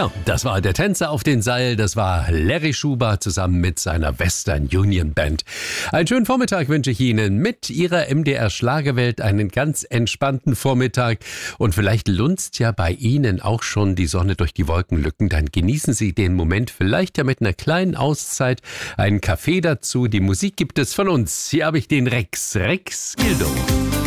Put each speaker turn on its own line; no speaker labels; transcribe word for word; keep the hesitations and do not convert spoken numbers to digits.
Ja, das war der Tänzer auf den Seil, das war Larry Schuber zusammen mit seiner Western Union Band. Einen schönen Vormittag wünsche ich Ihnen mit Ihrer M D R Schlagerwelt, einen ganz entspannten Vormittag und vielleicht lunzt ja bei Ihnen auch schon die Sonne durch die Wolkenlücken, dann genießen Sie den Moment vielleicht ja mit einer kleinen Auszeit, einen Kaffee dazu, die Musik gibt es von uns. Hier habe ich den Rex, Rex Gildo.